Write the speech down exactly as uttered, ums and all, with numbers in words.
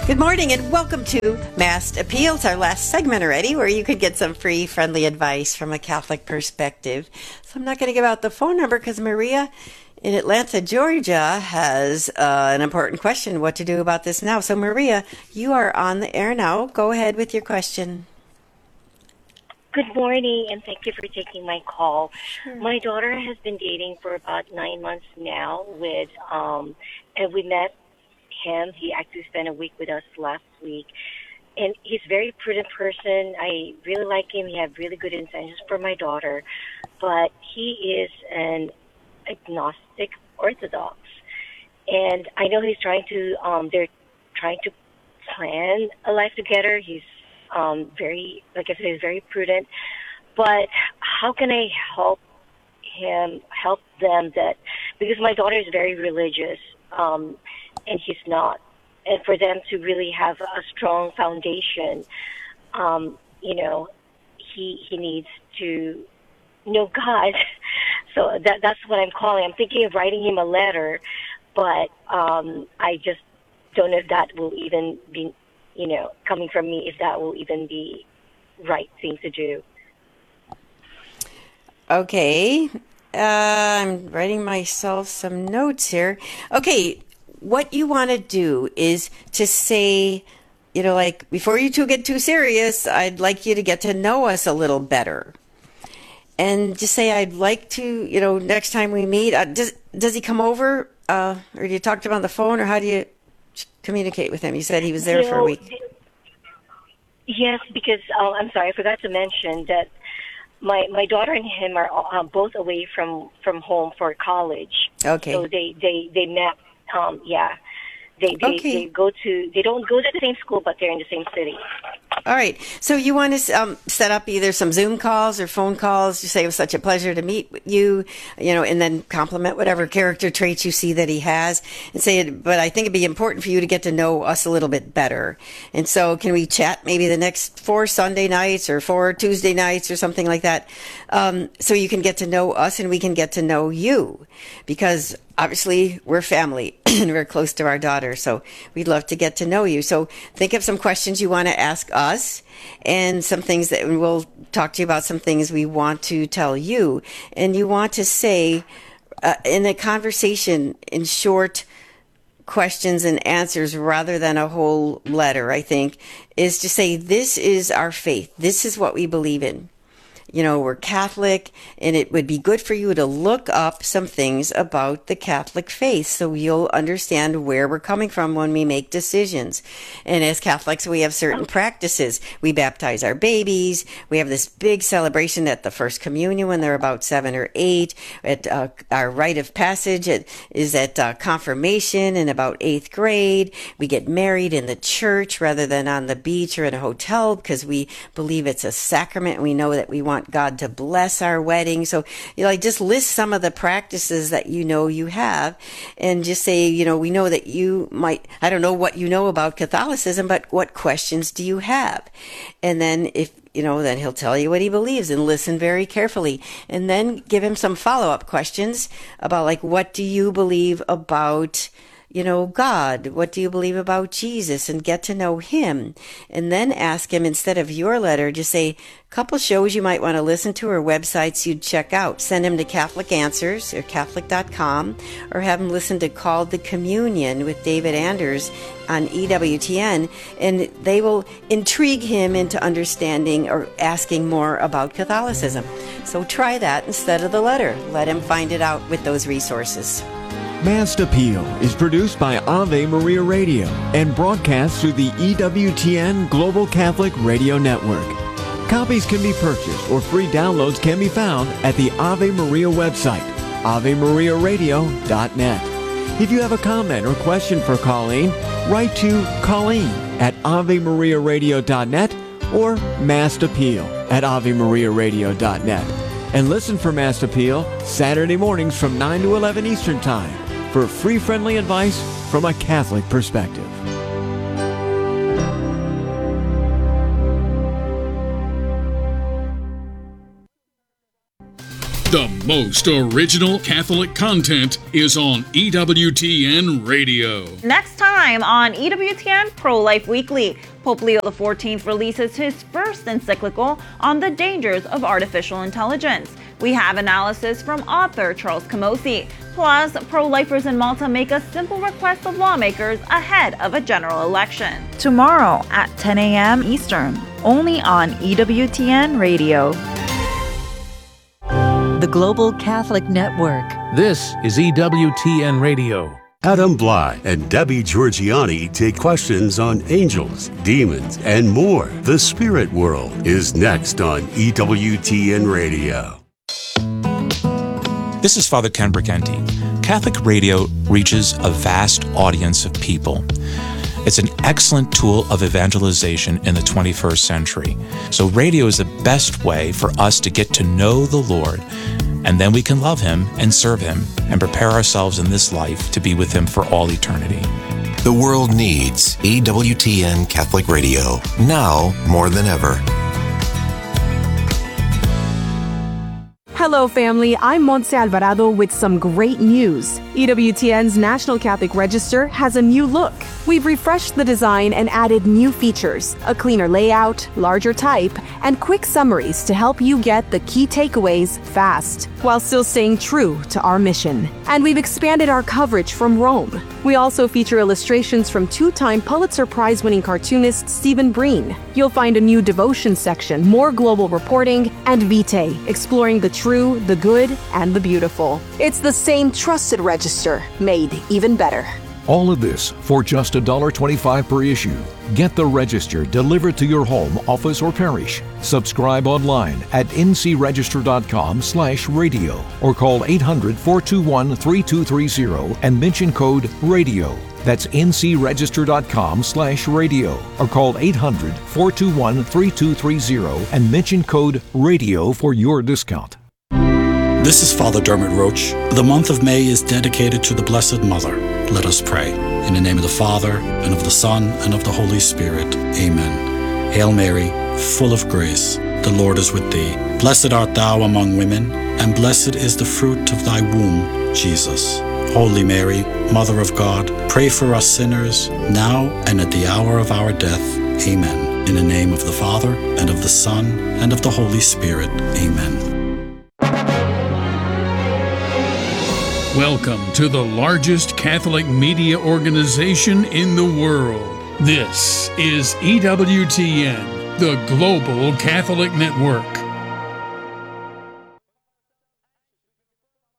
Good morning and welcome to Mass Appeal. It's our last segment already where you could get some free, friendly advice from a Catholic perspective. So I'm not going to give out the phone number because Maria in Atlanta, Georgia has uh, an important question, what to do about this now. So Maria, you are on the air now. Go ahead with your question. Good morning, and thank you for taking my call. Sure. My daughter has been dating for about nine months now with, um, and we met him. He actually spent a week with us last week. And he's a very prudent person. I really like him. He has really good intentions for my daughter. But he is an agnostic Orthodox. And I know he's trying to, um, they're trying to plan a life together. He's um, very, like I said, he's very prudent. But how can I help him, help them that, because my daughter is very religious, um, and he's not. And for them to really have a strong foundation, um, you know, he he needs to know God. So that that's what I'm calling. I'm thinking of writing him a letter, but um, I just don't know if that will even be, you know, coming from me, if that will even be right thing to do. Okay. Uh, I'm writing myself some notes here. Okay. What you want to do is to say, you know, like, before you two get too serious, I'd like you to get to know us a little better. And just say, I'd like to, you know, next time we meet, uh, does, does he come over? Uh, or do you talk to him on the phone? Or how do you communicate with him? You said he was there you for know, a week. Yes, because, uh, I'm sorry, I forgot to mention that my my daughter and him are uh, both away from, from home for college. Okay. So they, they, they met. Um, yeah, they they, Okay. they go to, they don't go to the same school, but they're in the same city. All right. So you want to um, set up either some Zoom calls or phone calls. You say it was such a pleasure to meet with you, you know, and then compliment whatever character traits you see that he has and say it. But I think it'd be important for you to get to know us a little bit better. And so can we chat maybe the next four Sunday nights or four Tuesday nights or something like that? Um, so you can get to know us and we can get to know you, because obviously we're family and we're close to our daughter. So we'd love to get to know you. So think of some questions you want to ask us and some things that we'll talk to you about, some things we want to tell you. And you want to say uh, in a conversation in short questions and answers rather than a whole letter, I think, is to say, this is our faith. This is what we believe in. You know, we're Catholic, and it would be good for you to look up some things about the Catholic faith so you'll understand where we're coming from when we make decisions. And as Catholics, we have certain practices. We baptize our babies. We have this big celebration at the First Communion when they're about seven or eight. At uh, our rite of passage it is at uh, confirmation in about eighth grade. We get married in the church rather than on the beach or in a hotel because we believe it's a sacrament and we know that we want God to bless our wedding. So, you know, like just list some of the practices that you know you have and just say, you know, we know that you might, I don't know what you know about Catholicism, but what questions do you have? And then if, you know, then he'll tell you what he believes and listen very carefully. And then give him some follow-up questions about like, what do you believe about, you know, God? What do you believe about Jesus? And get to know him. And then ask him, instead of your letter, just say, a couple shows you might want to listen to or websites you'd check out. Send him to Catholic Answers or Catholic dot com, or have him listen to Called the Communion with David Anders on E W T N, and they will intrigue him into understanding or asking more about Catholicism. So try that instead of the letter. Let him find it out with those resources. Mass Appeal is produced by Ave Maria Radio and broadcast through the E W T N Global Catholic Radio Network. Copies can be purchased or free downloads can be found at the Ave Maria website, ave maria radio dot net. If you have a comment or question for Colleen, write to Colleen at ave maria radio dot net or Mass Appeal at ave maria radio dot net. And listen for Mass Appeal Saturday mornings from nine to eleven Eastern Time for free, friendly advice from a Catholic perspective. The most original Catholic content is on E W T N Radio. Next time on E W T N Pro-Life Weekly, Pope Leo the fourteenth releases his first encyclical on the dangers of artificial intelligence. We have analysis from author Charles Camosy. Plus, pro-lifers in Malta make a simple request of lawmakers ahead of a general election. Tomorrow at ten a.m. Eastern, only on E W T N Radio. The Global Catholic Network. This is E W T N Radio. Adam Bly and Debbie Georgiani take questions on angels, demons, and more. The Spirit World is next on E W T N Radio. This is Father Ken Briganti. Catholic radio reaches a vast audience of people. It's an excellent tool of evangelization in the twenty-first century. So radio is the best way for us to get to know the Lord, and then we can love Him and serve Him and prepare ourselves in this life to be with Him for all eternity. The world needs E W T N Catholic Radio, now more than ever. Hello, family. I'm Montse Alvarado with some great news. E W T N's National Catholic Register has a new look. We've refreshed the design and added new features, a cleaner layout, larger type, and quick summaries to help you get the key takeaways fast, while still staying true to our mission. And we've expanded our coverage from Rome. We also feature illustrations from two-time Pulitzer Prize-winning cartoonist Stephen Breen. You'll find a new devotion section, more global reporting, and Vitae, exploring the true, the good, and the beautiful. It's the same trusted register, made even better. All of this for just one dollar twenty-five per issue. Get the Register delivered to your home, office, or parish. Subscribe online at ncregister.com slash radio or call eight hundred, four two one, three two three zero and mention code RADIO. That's ncregister.com slash radio or call eight hundred, four two one, three two three zero and mention code RADIO for your discount. This is Father Dermot Roach. The month of May is dedicated to the Blessed Mother. Let us pray. In the name of the Father, and of the Son, and of the Holy Spirit. Amen. Hail Mary, full of grace, the Lord is with thee. Blessed art thou among women, and blessed is the fruit of thy womb, Jesus. Holy Mary, Mother of God, pray for us sinners, now and at the hour of our death. Amen. In the name of the Father, and of the Son, and of the Holy Spirit. Amen. Welcome to the largest Catholic media organization in the world. This is E W T N, the Global Catholic Network.